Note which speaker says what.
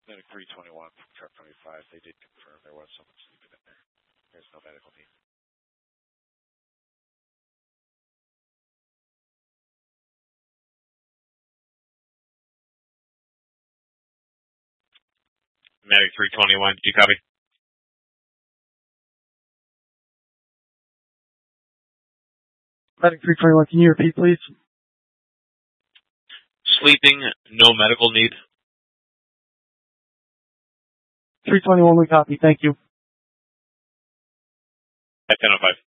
Speaker 1: Medic 321 from truck 25, they did confirm there was someone sleeping in there. There's no medical need.
Speaker 2: Medic 321, do you copy?
Speaker 3: Medic 321, can you repeat, please?
Speaker 2: Sleeping, no medical need.
Speaker 3: 321, we copy. Thank you.
Speaker 2: At 10:05.